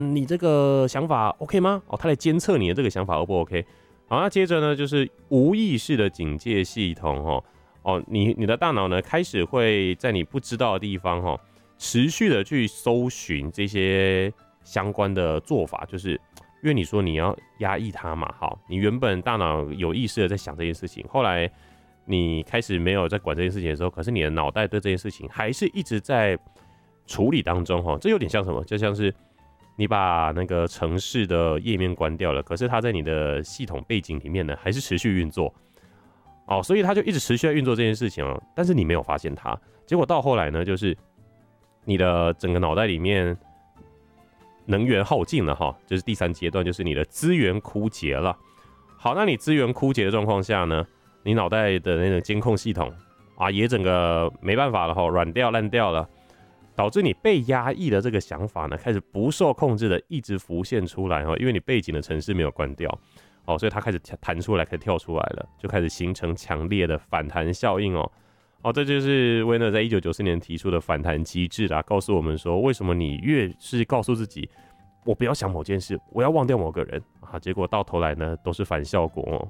你这个想法 OK 吗？它来监测你的这个想法 O 不 OK？好，那接着呢，就是无意识的警戒系统你的大脑呢开始会在你不知道的地方持续的去搜寻这些相关的做法，就是因为你说你要压抑它嘛，好，你原本大脑有意识的在想这件事情，后来你开始没有在管这件事情的时候，可是你的脑袋对这件事情还是一直在处理当中这有点像什么？就像是你把那个程式的页面关掉了，可是它在你的系统背景里面呢，还是持续运作所以它就一直持续在运作这件事情但是你没有发现它，结果到后来呢，就是你的整个脑袋里面能源耗尽了就是第3阶段，就是你的资源枯竭了。好，那你资源枯竭的状况下呢，你脑袋的那个监控系统也整个没办法了软掉烂掉了。导致你被压抑的这个想法呢，开始不受控制的一直浮现出来因为你背景的程式没有关掉所以它开始弹出来，开始跳出来了，就开始形成强烈的反弹效应这就是威纳在1994年提出的反弹机制啦，告诉我们说，为什么你越是告诉自己我不要想某件事，我要忘掉某个人结果到头来呢都是反效果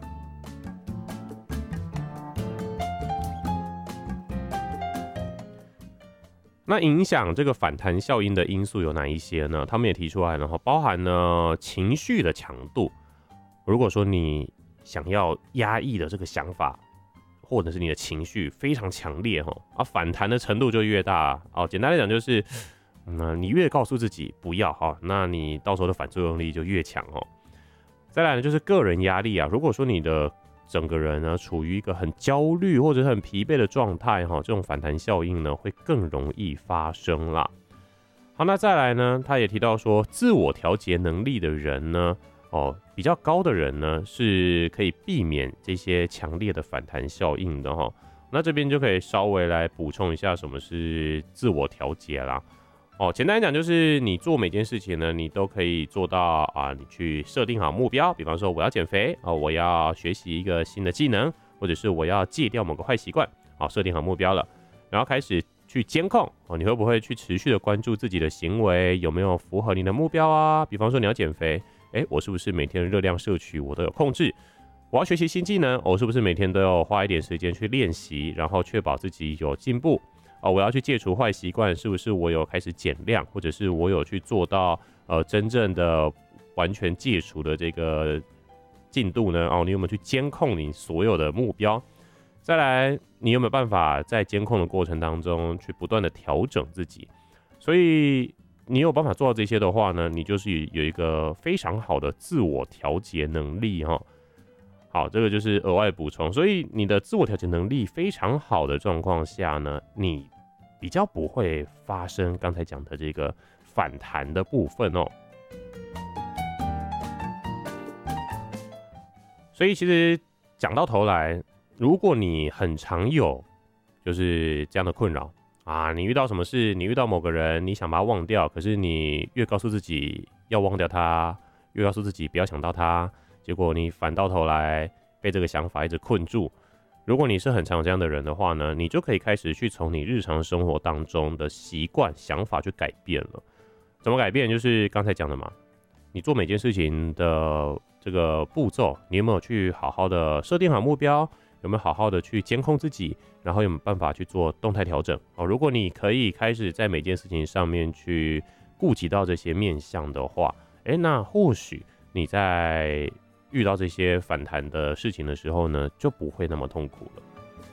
那影响这个反弹效应的因素有哪一些呢？他们也提出来了包含了情绪的强度。如果说你想要压抑的这个想法，或者是你的情绪非常强烈反弹的程度就越大简单来讲就是你越告诉自己不要那你到时候的反作用力就越强再来呢就是个人压力如果说你的整个人呢处于一个很焦虑或者很疲惫的状态这种反弹效应呢会更容易发生啦。好，那再来呢，他也提到说，自我调节能力的人呢比较高的人呢是可以避免这些强烈的反弹效应的那这边就可以稍微来补充一下什么是自我调节啦。简单来讲就是你做每件事情呢，你都可以做到你去设定好目标，比方说我要减肥我要学习一个新的技能，或者是我要戒掉某个坏习惯设定好目标了，然后开始去监控你会不会去持续的关注自己的行为有没有符合你的目标比方说你要减肥，我是不是每天的热量摄取我都有控制？我要学习新技能，我是不是每天都要花一点时间去练习，然后确保自己有进步？我要去戒除坏习惯，是不是我有开始减量，或者是我有去做到真正的完全戒除的这个进度呢？你有没有去监控你所有的目标？再来，你有没有办法在监控的过程当中去不断的调整自己？所以你有办法做到这些的话呢，你就是有一个非常好的自我调节能力好，这个就是额外补充。所以你的自我调节能力非常好的状况下呢，你比较不会发生刚才讲的这个反弹的部分所以其实讲到头来，如果你很常有就是这样的困扰你遇到什么事，你遇到某个人，你想把他忘掉，可是你越告诉自己要忘掉他，越告诉自己不要想到他，结果你反到头来被这个想法一直困住。如果你是很常有这样的人的话呢，你就可以开始去从你日常生活当中的习惯、想法去改变了。怎么改变？就是刚才讲的嘛，你做每件事情的这个步骤，你有没有去好好的设定好目标？有没有好好的去监控自己？然后有没有办法去做动态调整？如果你可以开始在每件事情上面去顾及到这些面向的话，那或许你在遇到这些反弹的事情的时候呢，就不会那么痛苦了。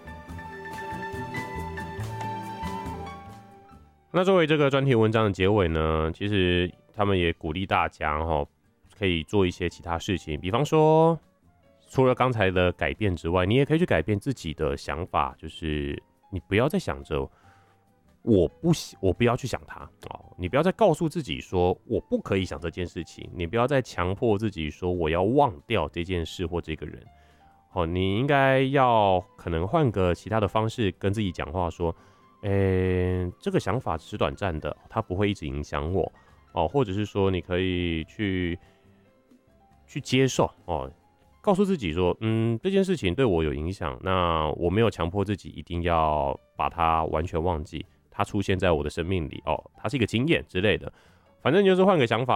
那作为这个专题文章的结尾呢，其实他们也鼓励大家可以做一些其他事情，比方说除了刚才的改变之外，你也可以去改变自己的想法，就是你不要再想着我不要去想它你不要再告诉自己说我不可以想这件事情，你不要再强迫自己说我要忘掉这件事或这个人你应该要可能换个其他的方式跟自己讲话说这个想法只是短暂的，它不会一直影响我或者是说你可以去接受告诉自己说这件事情对我有影响，那我没有强迫自己一定要把它完全忘记，它出现在我的生命里它是一个经验之类的。 反正就是换个想法